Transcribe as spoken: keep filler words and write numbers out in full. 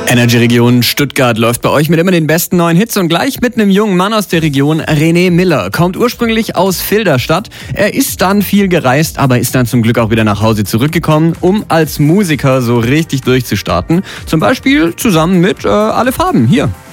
Energy Region Stuttgart läuft bei euch mit immer den besten neuen Hits und gleich mit einem jungen Mann aus der Region. René Miller kommt ursprünglich aus Filderstadt. Er ist dann viel gereist, aber ist dann zum Glück auch wieder nach Hause zurückgekommen, um als Musiker so richtig durchzustarten. Zum Beispiel zusammen mit äh, Alle Farben hier.